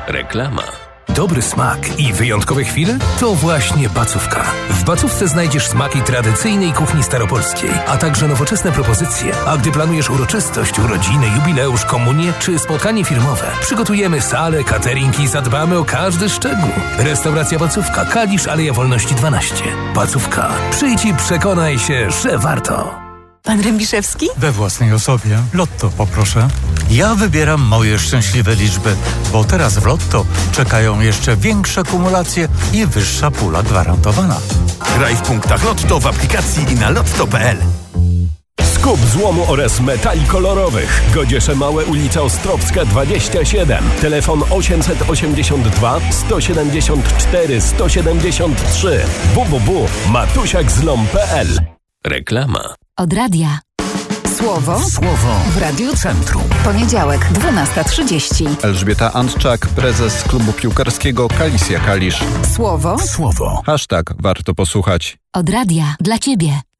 Reklama. Dobry smak i wyjątkowe chwile? To właśnie Bacówka. W Bacówce znajdziesz smaki tradycyjnej kuchni staropolskiej, a także nowoczesne propozycje. A gdy planujesz uroczystość, urodziny, jubileusz, komunię czy spotkanie firmowe, przygotujemy salę, catering i zadbamy o każdy szczegół. Restauracja Bacówka, Kalisz, Aleja Wolności 12. Bacówka. Przyjdź i przekonaj się, że warto. Pan Rębiszewski? We własnej osobie. Lotto poproszę. Ja wybieram moje szczęśliwe liczby, bo teraz w Lotto czekają jeszcze większe kumulacje i wyższa pula gwarantowana. Graj w punktach Lotto w aplikacji i na lotto.pl. Skup złomu oraz metali kolorowych. Godziesze Małe, ulica Ostrowska 27. Telefon 882 174 173. www.matusiakzlom.pl. Reklama. Od radia. Słowo w Radiu Centrum. Poniedziałek, 12:30. Elżbieta Antczak, prezes klubu piłkarskiego Kalisja Kalisz. Słowo Słowo. Hashtag warto posłuchać. od radia dla Ciebie.